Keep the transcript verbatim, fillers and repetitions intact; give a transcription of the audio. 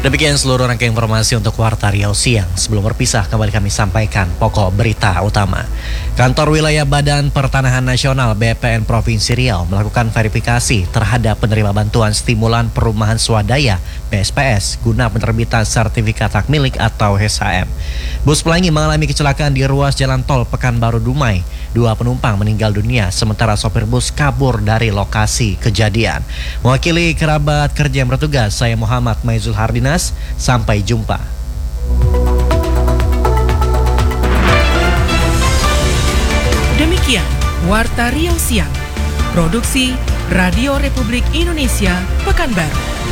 Demikian seluruh rangkaian informasi untuk Warta Riau Siang. Sebelum berpisah, kembali kami sampaikan pokok berita utama. Kantor Wilayah Badan Pertanahan Nasional B P N Provinsi Riau melakukan verifikasi terhadap penerima bantuan stimulan perumahan swadaya P S P S guna penerbitan sertifikat hak milik atau S H M. Bus pelangi mengalami kecelakaan di ruas jalan tol Pekanbaru Dumai. Dua penumpang meninggal dunia sementara sopir bus kabur dari lokasi kejadian. Mewakili kerabat kerja yang bertugas, saya Muhammad Maizul Hardina. Sampai jumpa. Demikian Warta Riau Siang. Produksi Radio Republik Indonesia Pekanbaru.